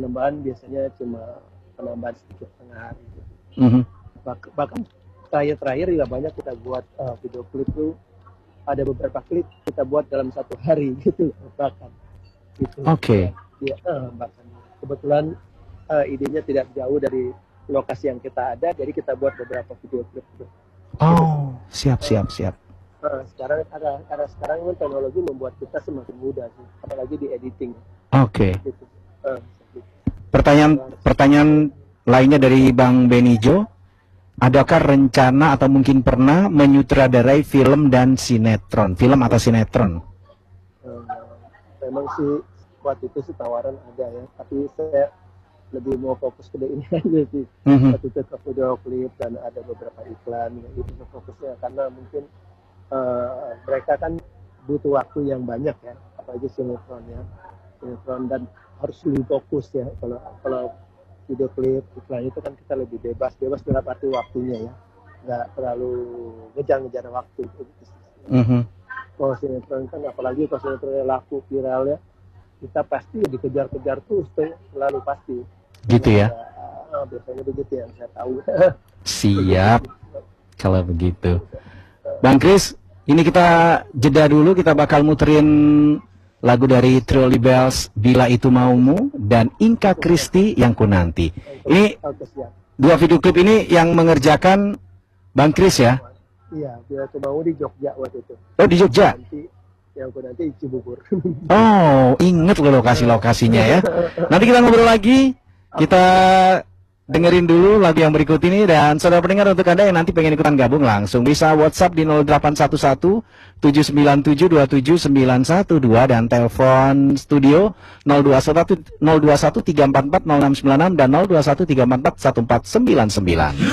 penambahan biasanya cuma penambahan sedikit tengah hari. Bahkan terakhir juga banyak kita buat video klip tuh, ada beberapa klip kita buat dalam 1 hari gitu bahkan. Gitu. Oke. Ya, bahkan kebetulan idenya tidak jauh dari lokasi yang kita ada, jadi kita buat beberapa video klip. Oh, siap. Sekarang karena sekarang teknologi membuat kita semakin mudah sih, apalagi di editing. Oke. Gitu. Pertanyaan lainnya dari Bang Benijo, adakah rencana atau mungkin pernah menyutradarai film dan sinetron, film atau sinetron? Memang sih waktu itu sih tawaran ada ya, tapi saya lebih mau fokus ke ini aja sih. Waktu itu ke video klip dan ada beberapa iklan gitu fokusnya, karena mungkin mereka kan butuh waktu yang banyak ya, apalagi sinetron dan harus lebih fokus ya. Kalau video klip iklan itu kan kita lebih bebas dalam arti waktunya ya, nggak terlalu ngejar waktu gitu. Kalau sinetron kan, apalagi kalau sinetronnya laku viral ya, kita pasti dikejar-kejar terus tuh, selalu pasti. Gitu ya? Biasanya begitu yang saya tahu. Siap, kalau begitu. Bang Kris, ini kita jeda dulu, kita bakal muterin lagu dari Trio Libels, Bila Itu Maumu, dan Inka Kristi Yang Ku Nanti. Ini 2 video klip ini yang mengerjakan Bang Kris ya? Iya, Bila Itu Maumu di Jogja waktu itu. Oh, di Jogja? Yang Ku Nanti di Cibubur. Oh, inget loh lokasi-lokasinya ya. Nanti kita ngobrol lagi. Kita dengerin dulu lagu yang berikut ini, dan saudara pendengar, untuk Anda yang nanti pengen ikutan gabung, langsung bisa WhatsApp di 0811 797 27912 dan telepon studio 021 344 0696 dan 021 344 1499.